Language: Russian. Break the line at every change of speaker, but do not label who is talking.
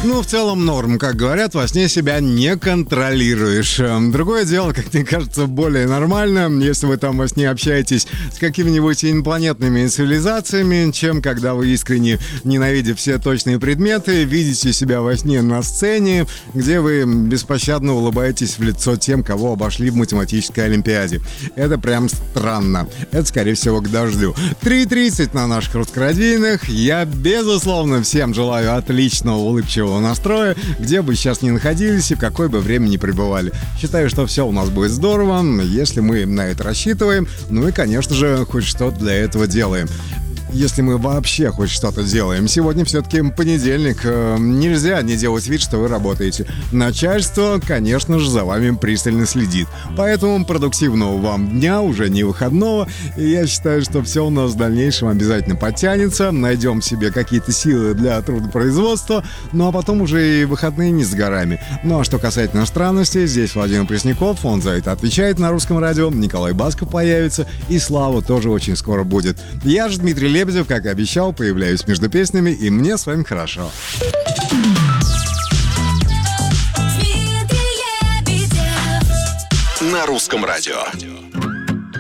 Ну, в целом норм, как говорят, во сне себя не контролируешь. Другое дело, как мне кажется, более нормально, если вы там во сне общаетесь с какими-нибудь инопланетными цивилизациями, чем когда вы искренне, ненавидя все точные предметы, видите себя во сне на сцене, где вы беспощадно улыбаетесь в лицо тем, кого обошли в математической олимпиаде. Это прям странно. Это, скорее всего, к дождю. 3:30 на наших русскорадийных. Я, безусловно, всем желаю отличного, улыбчивого настроя, где бы сейчас ни находились и в какое бы время ни пребывали. Считаю, что все у нас будет здорово, если мы на это рассчитываем, ну и, конечно же, хоть что-то для этого делаем. Если мы вообще хоть что-то делаем. Сегодня все-таки понедельник. Нельзя не делать вид, что вы работаете. Начальство, конечно же, за вами пристально следит. Поэтому продуктивного вам дня, уже не выходного. И я считаю, что все у нас в дальнейшем обязательно подтянется. Найдем себе какие-то силы для трудопроизводства. Ну а потом уже и выходные не с горами. Ну а что касательно странностей, здесь Владимир Пресняков. Он за это отвечает на русском радио. Николай Басков появится. И Слава тоже очень скоро будет. Я же Дмитрий Лебедев, как и обещал, появляюсь между песнями, и мне с вами хорошо.
На русском радио.